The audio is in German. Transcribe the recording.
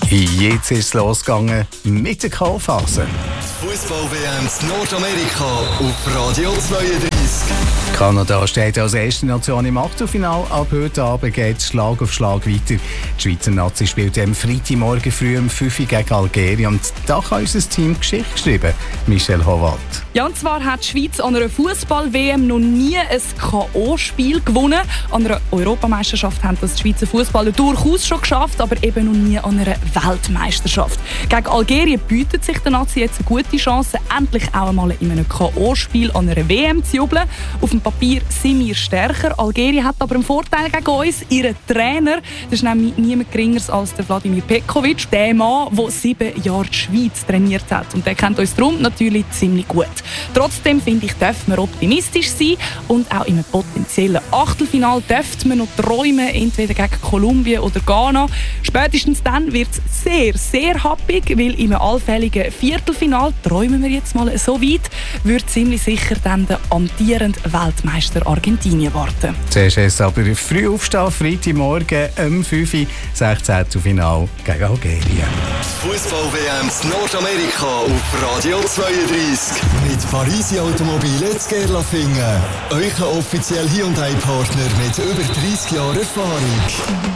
Jetzt ist es losgegangen mit der K-Phase. Fußball-WM in Nordamerika auf Radio 32. Kanada steht als erste Nation im Achtelfinale. Ab heute Abend geht es Schlag auf Schlag weiter. Die Schweizer Nazi spielt am Freitagmorgen früh um 5 Uhr gegen Algerien. Und da kann unser Team Geschichte schreiben. Michelle Howald. Ja, und zwar hat die Schweiz an einer Fußball-WM noch nie ein K.O.-Spiel gewonnen. An einer Europameisterschaft haben das die Schweizer Fußballer durchaus schon geschafft, aber eben noch nie an einer Weltmeisterschaft. Gegen Algerien bietet sich der Nazi jetzt eine gute Chance, endlich auch einmal in einem K.O.-Spiel an einer WM zu jubeln. Auf dem Papier sind wir stärker. Algerien hat aber einen Vorteil gegen uns. Ihr Trainer, das ist nämlich niemand Geringeres als der Wladimir Petkovic, der Mann, der 7 Jahre die Schweiz trainiert hat. Und der kennt uns darum natürlich ziemlich gut. Trotzdem finde ich, dürfen wir optimistisch sein und auch in einem potenziellen Achtelfinale dürfen wir noch träumen, entweder gegen Kolumbien oder Ghana. Spätestens dann wird es sehr, sehr happig, weil in einem allfälligen Viertelfinale, träumen wir jetzt mal so weit, wird ziemlich sicher dann der amtierende Weltmeister Argentinien warten. Zuerst ist aber früh aufstehen, Freitagmorgen um 5 Uhr, 16. Finale gegen Algerien. Fußball-WM in Nordamerika auf Radio 32. Mit Parisi Automobile zu Gerlafingen. Euer offizieller Hyundai-Partner mit über 30 Jahren Erfahrung.